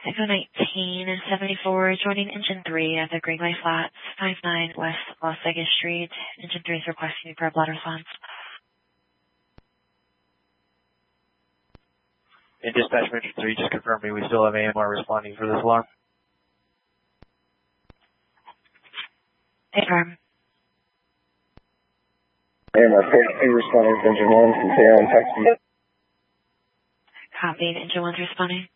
Echo 1974, joining Engine 3 at the Greenway Flats, 59 West Las Vegas Street. Engine 3 is requesting for a blood response. In dispatch, Engine 3, just confirming we still have AMR responding for this alarm. Affirm. AMR 42 responding to Engine 1 from Taylor, Texas. Copy, Engine 1's responding.